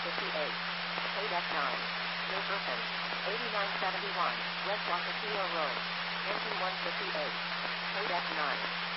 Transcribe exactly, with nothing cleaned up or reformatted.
fifty-eight. Paid F nine. Nicholson. eighty-nine seventy-one. West Ocotillo Road. Engine one fifty-eight. Paid F nine.